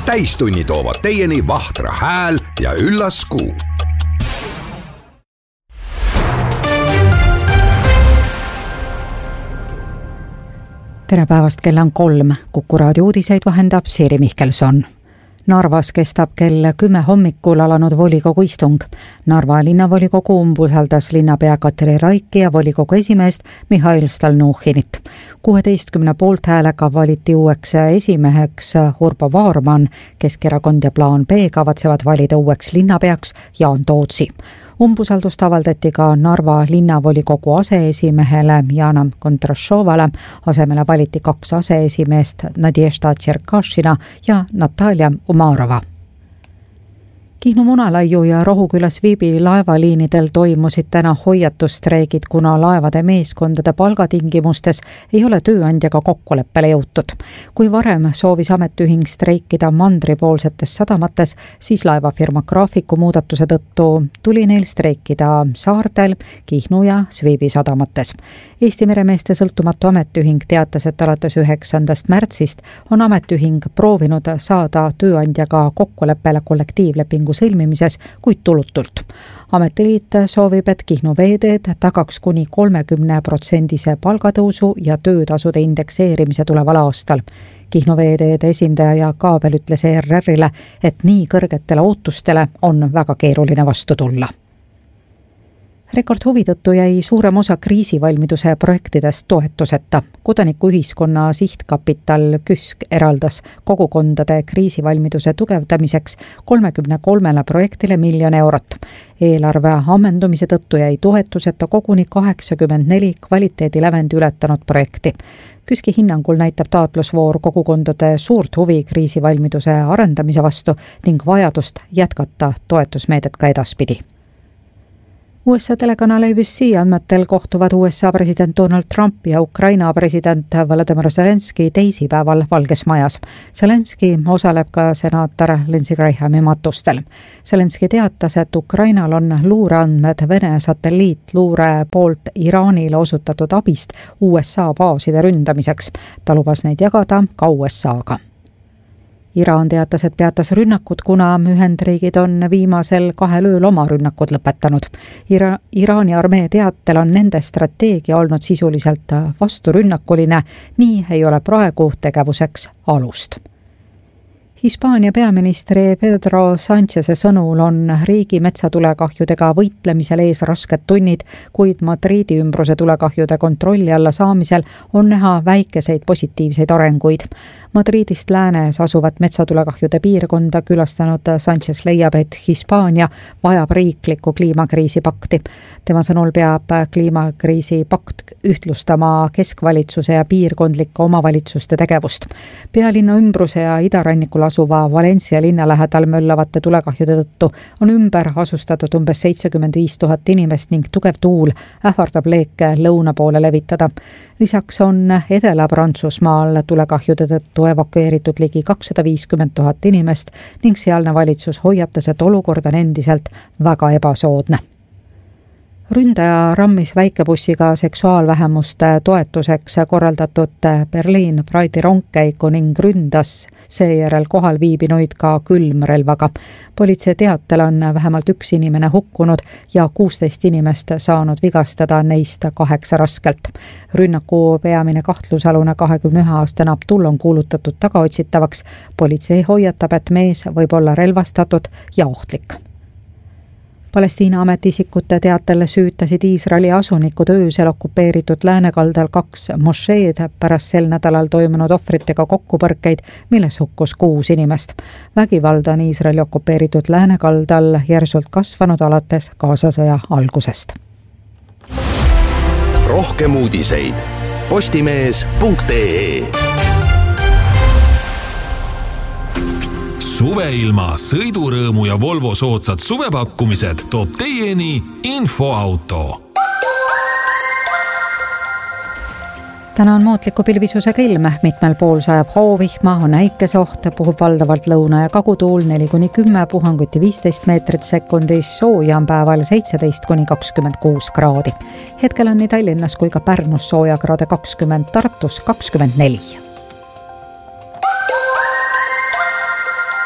Täistunni toovad teieni Vahtra hääl ja Üllas Kuu. Tere päevast, kell on 3. Kuku raadio uudiseid vahendab Siiri Mihkelson. Narvas kestab kell 10 hommikul alanud volikogu istung. Narva linnavolikogu umbusaldas linnapea Katri Raiki ja volikogu esimeest Mihhail Stalnuhhinit. 16 poolthäälega valiti uueks esimeheks Urbo Vaarman. Keskerakond ja Plaan B kavatsevad valida uueks linnapeaks Jaan Tootsi. Umbusaldust avaldati ka Narva linnavolikogu aseesimehele Jana Kondrašovale. Asemele valiti 2 aseesimeest Nadježda Tšerkašina ja Natalja Umarova. Kihnu Munalaiu ja Rohukülas Viibi laevaliinidel toimusid täna hoiatusstreigid, kuna laevade meeskondade palgatingimustes ei ole tööandjaga kokkuleppele jõutud. Kui varem soovis ametiühing streikida mandripoolsetes sadamates, siis laevafirma graafiku muudatuse tõttu tuli neil streikida saartel, Kihnu ja Sviibi sadamates. Eesti meremeeste sõltumatu ametiühing teatas, et alates 9. märtsist on ametiühing proovinud saada tööandjaga kokkuleppele kollektiivlepingu sõlmimises, kuid tulutult. Ametiliit soovib, et Kihnu veeteed tagaks kuni 30% palgatõusu ja töötasude indekseerimise tuleval aastal. Kihnu veeteede esindaja Jaak Aabel ütles ERR-ile, et nii kõrgetele ootustele on väga keeruline vastu tulla. Rekordhuvi tõttu jäi suurem osa kriisivalmiduse projektidest toetuseta. Kodanikuühiskonna sihtkapital KÜSK eraldas kogukondade kriisivalmiduse tugevdamiseks 33 projektile 1 000 000 eurot. Eelarve ammendumise tõttu jäi toetuseta koguni 84 kvaliteedilävendi ületanud projekti. KÜSK-i hinnangul näitab taotlusvoor kogukondade suurt huvi kriisivalmiduse arendamise vastu ning vajadust jätkata toetusmeedet ka edaspidi. USA telekanal ABC andmetel kohtuvad USA president Donald Trump ja Ukraina president Volodymyr Zelenski teisipäeval Valges Majas. Zelenski osaleb ka senaator Lindsey Grahami matustel. Zelenski teatas, et Ukrainal on luureandmed Vene satelliitluure poolt Iraanile osutatud abist USA baaside ründamiseks. Ta lubas neid jagada ka USA-ga. Iraan teatas, et peatas rünnakud, kuna Ühendriigid on viimasel 2 ööl oma rünnakud lõpetanud. Iraani armee teatel on nende strateegia olnud sisuliselt vasturünnakuline, nii ei ole praegu tegevuseks alust. Hispaania peaministri Pedro Sáncheze sõnul on riigi metsatulekahjudega võitlemisel ees rasked tunnid, kuid Madridi ümbruse tulekahjude kontrolli alla saamisel on näha väikeseid positiivseid arenguid. Madridist läänes asuvat metsatulekahjude piirkonda külastanud Sánchez leiab, et Hispaania vajab riiklikku kliimakriisi pakti. Tema sõnul peab kliimakriisi pakt ühtlustama keskvalitsuse ja piirkondlike omavalitsuste tegevust. Pealinna ümbruse ja idarannikul asuva Valencia linna lähedal möllavate tulekahjude tõttu on ümber asustatud umbes 75 000 inimest ning tugev tuul ähvardab leeke lõuna poole levitada. Lisaks on Edela-Prantsusmaal tulekahjude tõttu evakueeritud ligi 250 000 inimest ning sealne valitsus hoiatas, et olukord on endiselt väga ebasoodne. Ründaja rammis väikebussiga seksuaalvähemuste toetuseks korraldatud Berliin Pride'i rongkäiku ning ründas seejärel kohal viibinuid ka külmrelvaga. Politsei teatel on vähemalt 1 inimene hukkunud ja 16 inimest saanud vigastada, neist 8 raskelt. Rünnaku peamine kahtlusalune 21-aastane Abdul on kuulutatud tagaotsitavaks. Politsei hoiatab, et mees võib olla relvastatud ja ohtlik. Palestiina ametiisikute teatel süütasid Iisraeli asunikud öösel okupeeritud läänekaldal 2 mošeed pärast sel nädalal toimunud ohvritega kokkupõrkeid, milles hukkus 6 inimest. Vägivald on Iisraeli okupeeritud läänekaldal järsult kasvanud alates Gazasõja algusest. Rohkem uudiseid postimees.ee. Suveilma, sõidurõõmu ja Volvo soodsad suvepakkumised toob teieni Infoauto. Täna on muutliku pilvisusega ilm, mitmel pool sajab hoovihma, on äikesoht, puhub valdavalt lõuna- ja kagutuul 4-10, puhanguti 15 meetrit sekundis, sooja on päeval 17-26 kraadi. Hetkel on nii Tallinnas kui ka Pärnus soojakraade 20, Tartus 24.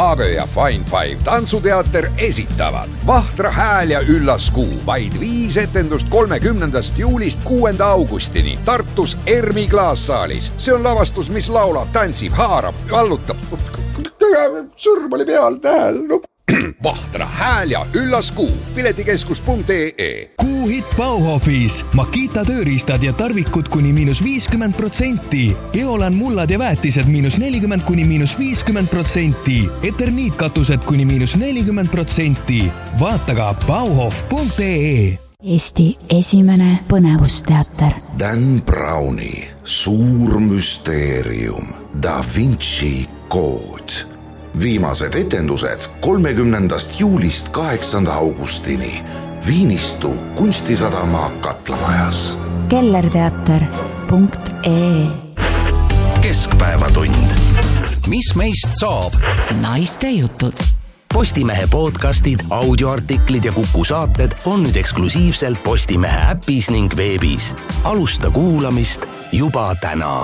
Naage ja Fine Five tantsuteater esitavad Vahtra hääl ja üllas kuu. Vaid 5 etendust 30. juulist 6. augustini Tartus Ermi klaassaalis. See on lavastus, mis laulab, tantsib, haarab, vallutab. Sõrm oli peal, tähel. Vahtra hääl ja üllas kuu. Piletikeskus.ee. Kuuhitt Bauhofis. Makita tööriistad ja tarvikud kuni -50%. Eolan mullad ja väetised -40 kuni -50%. Eterniitkatused kuni -40%. Vaata ka bauhof.ee. Eesti esimene põnevusteater. Dan Browni Suur müsteerium, Da Vinci kood. Viimased etendused 30. juulist 8. augustini Viinistu kunstisadama Katlamajas. kellerteater.ee. Keskpäevatund. Mis meist saab? Naiste jutud. Postimehe podcastid, audioartiklid ja Kuku saated on nüüd eksklusiivselt Postimehe äpis ning veebis. Alusta kuulamist juba täna.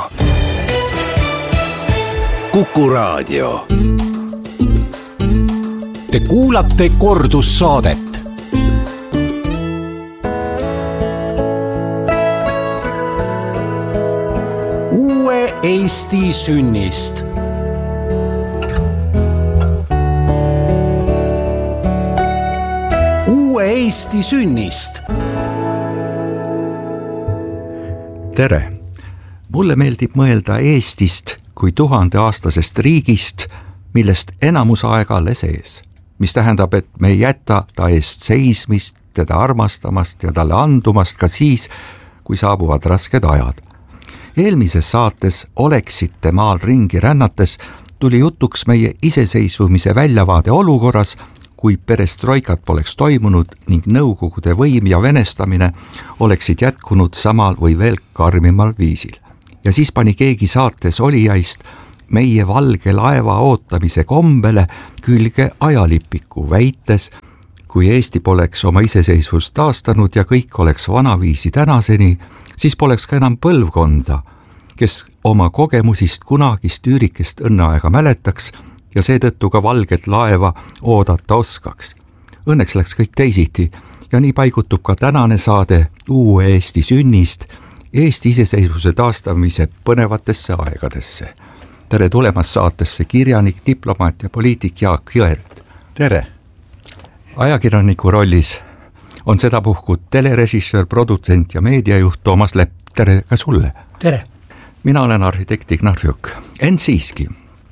Kuku Raadio. Te kuulate kordussaadet. Uue Eesti sünnist. Uue Eesti sünnist. Tere! Mulle meeldib mõelda Eestist kui 1000-aastasest riigist, millest enamus aega alles ees. Mis tähendab, et me ei jäta ta eest seismist, teda armastamast ja talle andumast ka siis, kui saabuvad rasked ajad. Eelmises saates Oleksite maal ringi rännates tuli jutuks meie iseseisvumise väljavaade olukorras, kui perestroikat poleks toimunud ning nõukogude võim ja venestamine oleksid jätkunud samal või veel karmimal viisil. Ja siis pani keegi saates olijaist meie valge laeva ootamise kombele külge ajalipiku, väites, kui Eesti poleks oma iseseisvust taastanud ja kõik oleks vanaviisi tänaseni, siis poleks ka enam põlvkonda, kes oma kogemusist kunagist üürikest õnneaega mäletaks ja seetõttu ka valget laeva oodata oskaks. Õnneks läks kõik teisiti ja nii paigutub ka tänane saade Uue Eesti sünnist Eesti iseseisvuse taastamise põnevatesse aegadesse. Tere tulemast saatesse kirjanik, diplomaat ja poliitik Jaak Jõerd. Tere! Ajakirjaniku rollis on sedapuhku telerežissöör, produtsent ja meediajuht Toomas Lepp. Tere ka sulle! Tere! Mina olen arhitekt Ignar Fjuk. Ent siiski,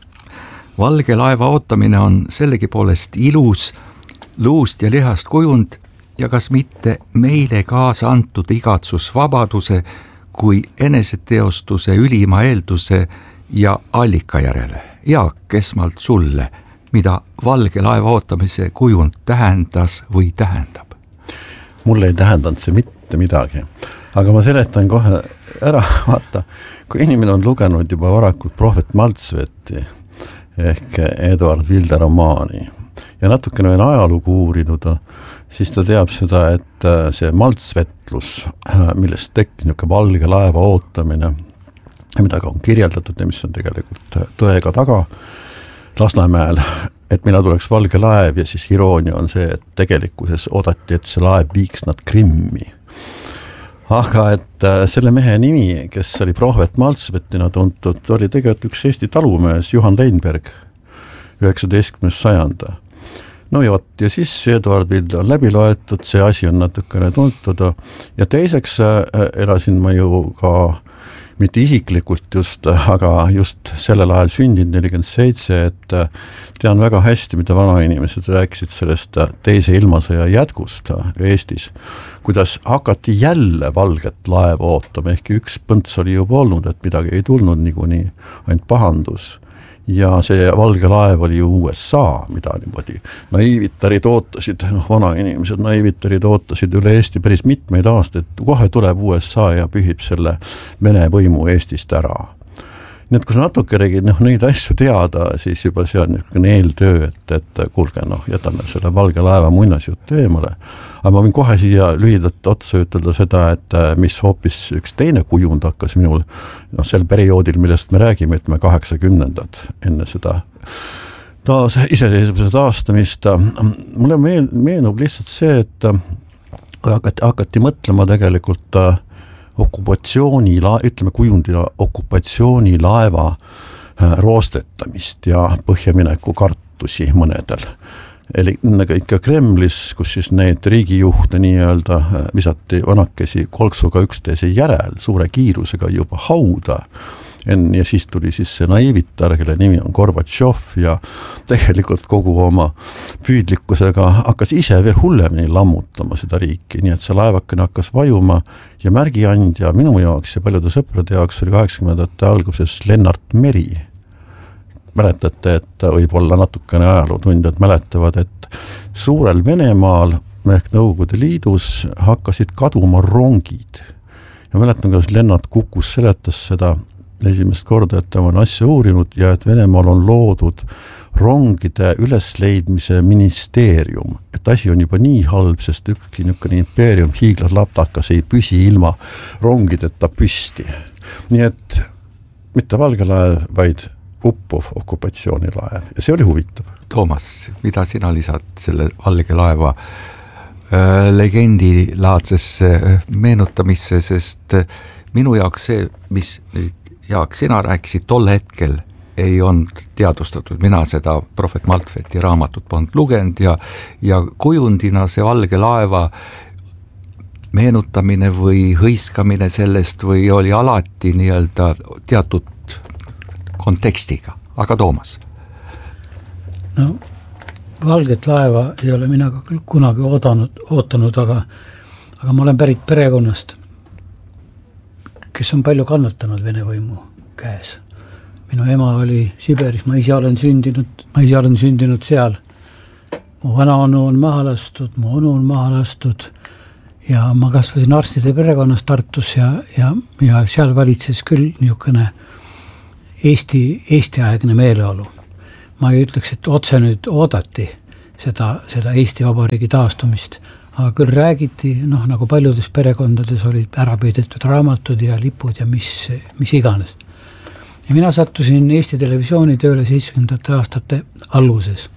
valge laeva ootamine on sellegi poolest ilus, luust ja lihast kujund ja kas mitte meile kaasa antud igatsus vabaduse kui eneseteostuse ülima eelduse ja allika järele. Jaak, esmalt sulle, mida valge laeva ootamise kujund tähendas või tähendab? Mulle ei tähendanud see mitte midagi, aga ma seletan kohe ära, vaata, kui inimene on lugenud juba varakult Prohvet Maltsveti ehk Eduard Vilde romaani ja natukene veel ajalugu uurinud, siis ta teab seda, et see maltsvetlus, millest tekkis niisugune valge laeva ootamine, mida ka on kirjeldatud ja mis on tegelikult tõega taga Lasnamäel, et mina tuleks valge laev ja siis iroonia on see, et tegelikkuses oodati, et see laev viiks nad Krimmi. Aga et selle mehe nimi, kes oli Prohvet Maltsvetina tuntud, oli tegelikult üks Eesti talumees Juhan Leinberg 19. sajanda. No ja siis Eduard Vilde on läbi loetud, see asi on natukene tuntud ja teiseks elasin ma ju ka mitte isiklikult just, aga just sellel ajal sündinud 47, et tean väga hästi, mida vanainimesed rääkisid sellest teise ilmasõja jätkust Eestis, kuidas hakati jälle valget laeva ootama, ehk üks põnts oli juba olnud, et midagi ei tulnud niikuinii, ainult pahandus. Ja see valge laev oli ju USA, mida niimoodi naiivitarid ootasid, vanainimesed naiivitarid ootasid üle Eesti päris mitmeid aastaid, kohe tuleb USA ja pühib selle Vene võimu Eestist ära. Nii et kui sa natukenegi neid asju teada, siis juba see on eeltöö, et kuulge, jätame selle valge laeva muinasjutu eemale. Aga ma võin kohe siia lühidalt otsa ütelda seda, et mis hoopis üks teine kujund hakkas minul sel perioodil, millest me räägime, et me 80-ndad enne seda iseseisvuse taastamist. Mulle meenub lihtsalt see, et hakati mõtlema tegelikult ütleme okupatsioonilaeva roostetamist ja põhjamineku kartusi mõnedel. Eli ikka Kremlis, kus siis need riigijuhte nii-öelda visati vanakesi kolksuga üksteise järel suure kiirusega juba hauda. Ja siis tuli siis see naiivitar, kelle nimi on Gorbatšov ja tegelikult kogu oma püüdlikkusega hakkas ise veel hullemini lammutama seda riiki, nii et see laevakene hakkas vajuma ja märgiandja minu jaoks ja paljude sõprade jaoks oli 80ndate alguses Lennart Meri. Mäletate, et võib-olla natukene ajalootundjad mäletavad, et suurel Venemaal ehk Nõukogude Liidus hakkasid kaduma rongid. Ja mäletan, kuidas Lennart Kukus seletas seda esimest korda, et ta on asja uurinud ja et Venemaal on loodud rongide ülesleidmise ministeerium. Et asi on juba nii halb, sest ükski niisugune impeerium hiiglaslaptakas ei püsi ilma rongideta püsti. Nii et mitte valge laev, vaid uppuv okupatsioonilaev ja see oli huvitav. Toomas, mida sina lisad selle valge laeva legendi laadsesse meenutamisse, sest minu jaoks see, mis Jaak, sina rääkisid tol hetkel, ei olnud teadvustatud. Mina seda Prohvet Maltfeti raamatut polnud lugenud ja kujundina see valge laeva meenutamine või hõiskamine sellest või oli alati nii-öelda teatud kontekstiga. Aga Toomas? No, valget laeva ei ole mina küll kunagi ootanud, aga ma olen pärit perekonnast, kes on palju kannatanud Vene võimu käes. Minu ema oli Siberis, ma ise olen sündinud seal. Mu vanaonu on maha lastud, mu onu on maha lastud ja ma kasvasin arstide perekonnas Tartus ja seal valitses küll niisugune Eesti-aegne meeleolu. Ma ei ütleks, et otse nüüd oodati seda Eesti Vabariigi taastumist, aga küll räägiti, nagu paljudes perekondades olid ära peidetud raamatud ja lipud ja mis iganes. Ja mina sattusin Eesti Televisiooni tööle 70. aastate alguses.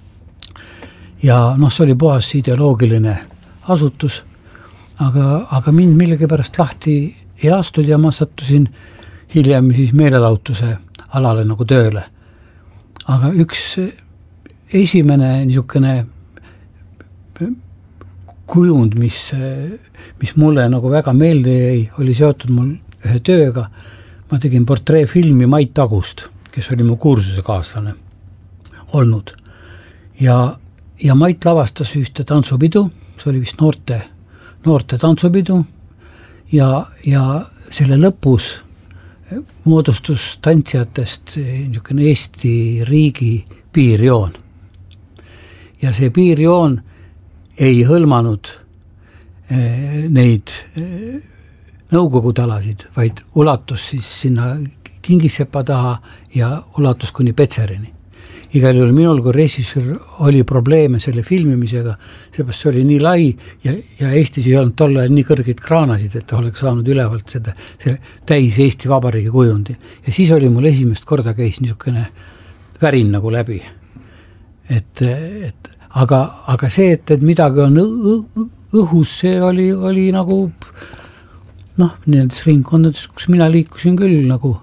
Ja see oli puhas ideoloogiline asutus, aga mind millegipärast lahti ei lastud ja ma sattusin hiljem siis meelelahutuse alale nagu tööle. Aga üks esimene niisugune kujund, mis mulle nagu väga meelde jäi, oli seotud mul ühe tööga. Ma tegin portreefilmi Mait Tagust, kes oli mu kursuse kaaslane olnud. Ja Mait lavastas ühte tantsupidu, see oli vist noorte tantsupidu ja selle lõpus moodustus tantsijatest niisugune Eesti riigi piirjoon. Ja see piirjoon ei hõlmanud neid nõukogudalasid, vaid ulatus siis sinna Kingissepa taha ja ulatus kuni Petserini. Igal juhul minul kui režissöör oli probleeme selle filmimisega, seepärast see oli nii lai ja Eestis ei olnud tol ajal nii kõrgeid kraanasid, et oleks saanud ülevalt selle täis Eesti Vabariigi kujundi. Ja siis oli mul esimest korda käis niisugune värin nagu läbi. Aga see, et midagi on õhus, see oli nagu nendes ringkondades, kus mina liikusin küll nagu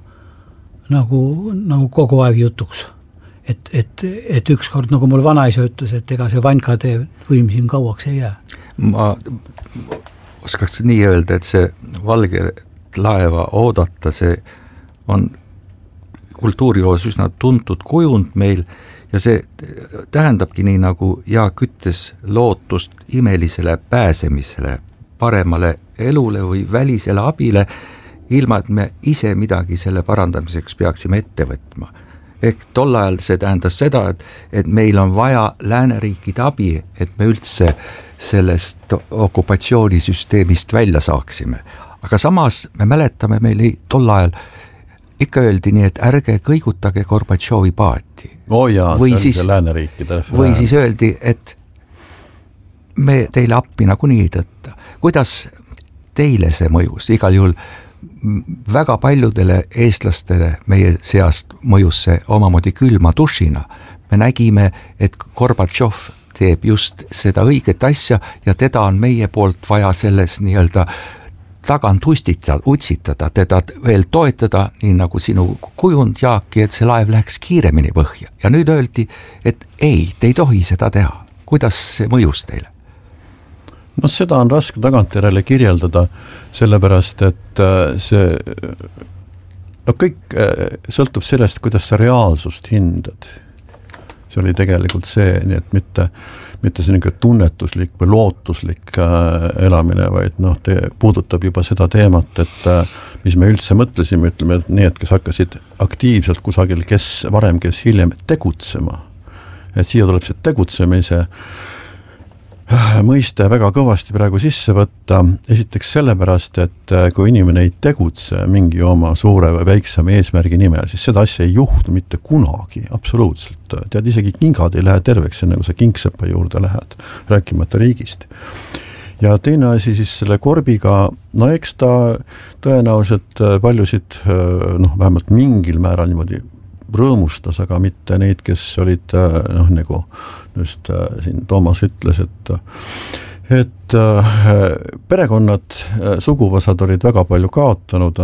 kogu aeg jutuks. Et ükskord, nagu mul vanaisa ütles, et ega see vankade võim siin kauaks ei jää. Ma oskaks nii öelda, et see valge laeva oodata, see on kultuuriloos üsna tuntud kujund meil ja see tähendabki nii, nagu Jaak ütles, lootust imelisele pääsemisele, paremale elule või välisele abile, ilma et me ise midagi selle parandamiseks peaksime ette võtma. Ehk tol ajal see tähendas seda, et meil on vaja lääneriikide abi, et me üldse sellest okupatsioonisüsteemist välja saaksime. Aga samas me mäletame, meil tol ajal ikka öeldi nii, et ärge kõigutage Gorbatšovi paati. Või siis öeldi, et me teile appi nagunii ei tõtta. Kuidas teile see mõjus? Igal juhul väga paljudele eestlastele meie seast mõjus see omamoodi külma dušina. me nägime, et Gorbatšov teeb just seda õiget asja ja teda on meie poolt vaja selles nii-öelda tagant utsitada, teda veel toetada, nii nagu sinu kujund, Jaaki, et see laev läheks kiiremini põhja. Ja nüüd öeldi, et ei, te ei tohi seda teha. Kuidas see mõjus teile? No seda on raske tagantjärele kirjeldada, sellepärast, et kõik sõltub sellest, kuidas sa reaalsust hindad. See oli tegelikult see, nii et mitte see tunnetuslik või lootuslik elamine, vaid puudutab juba seda teemat, et mis me üldse mõtlesime, ütleme, et need, kes hakkasid aktiivselt kusagil, kes varem, kes hiljem tegutsema. Et siia tuleb see tegutsemise mõiste väga kõvasti praegu sisse võtta. Esiteks sellepärast, et kui inimene ei tegutse mingi oma suure või väiksema eesmärgi nimel, siis seda asja ei juhtu mitte kunagi, absoluutselt. Tead, isegi kingad ei lähe terveks, enne kui sa kingsepa juurde lähed, rääkimata riigist. Ja teine asi siis selle korbiga, no eks ta tõenäoliselt paljusid, vähemalt mingil määral niimoodi rõõmustas, aga mitte neid, kes olid, nagu just siin Toomas ütles, et perekonnad, suguvõsad olid väga palju kaotanud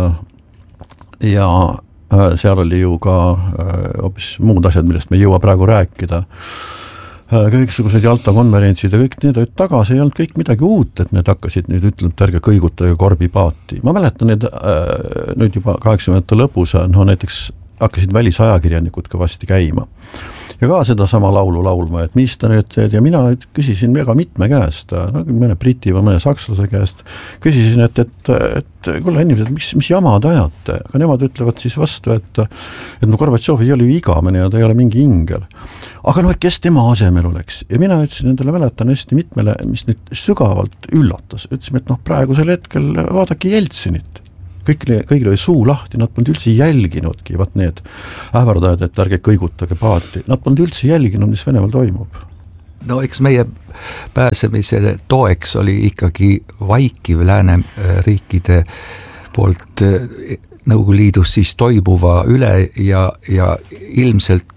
ja seal oli ju ka hoopis muud asjad, millest me ei jõua praegu rääkida. Kõiksugused Jalta konverentsid ja kõik need olid tagasi, ei olnud kõik midagi uut, et need hakkasid nüüd ütlema, et ärge kõiguta ja korbipaati. Ma mäletan need nüüd juba 80. lõpus, näiteks hakkasid välisajakirjanikud kõvasti käima. Ja ka seda sama laulu laulma, et mis ta nüüd teed, ja mina küsisin väga mitme käest, mõne briti või mõne sakslase käest, küsisin, et kuule inimesed, mis jamad ajate, aga nemad ütlevad siis vastu, et Gorbatšov ei ole ju igavene ja ta ei ole mingi ingel. Aga et kes tema asemel oleks? Ja mina ütlesin endale, mäletan hästi mitmele, mis nüüd sügavalt üllatas. Ütlesime, et praegusel hetkel vaadake Jeltsinit. Kõigil oli suu lahti, nad polnud üldse jälginudki, vaat need ähvardajad, et ärge kõigutage paati. Nad polnud üldse jälginud, mis Venemaal toimub. No eks meie pääsemise toeks oli ikkagi vaikiv lääneriikide poolt Nõukogude Liidus siis toimuva üle ja ilmselt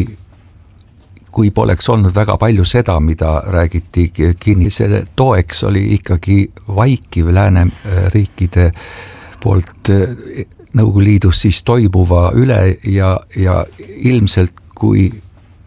kui poleks olnud väga palju seda, mida räägiti kinni, selle toeks oli ikkagi vaikiv lääneriikide poolt Nõukogude Liidus siis toimuva üle ja ilmselt kui